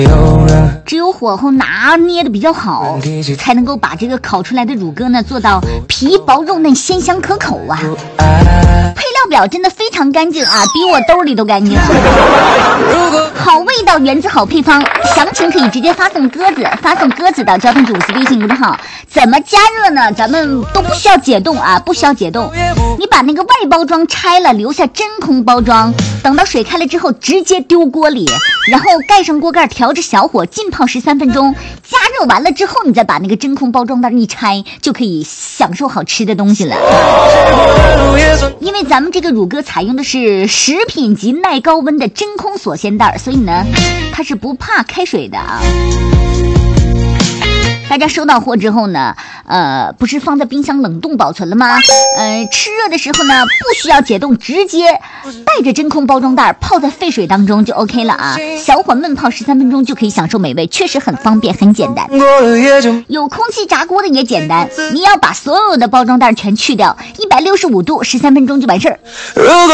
只有火候拿捏的比较好，才能够把这个烤出来的乳鸽呢做到皮薄肉嫩鲜香可口啊。配料表真的非常干净啊，比我兜里都干净。好味道源自好配方，详情可以直接发送鸽子到交通主司微信公众号。怎么加热呢？咱们都不需要解冻啊，不需要解冻。你把那个外包装拆了，留下真空包装，等到水开了之后直接丢锅里，然后盖上锅盖，调着小火浸泡13分钟，加热完了之后你再把那个真空包装袋一拆，就可以享受好吃的东西了。因为咱们这个乳鸽采用的是食品级耐高温的真空锁鲜袋，所以呢它是不怕开水的啊。大家收到货之后呢，不是放在冰箱冷冻保存了吗？吃热的时候呢，不需要解冻，直接带着真空包装袋泡在沸水当中就 OK 了啊！小火焖泡13分钟就可以享受美味，确实很方便，很简单。有空气炸锅的也简单，你要把所有的包装袋全去掉，165度13分钟就完事儿。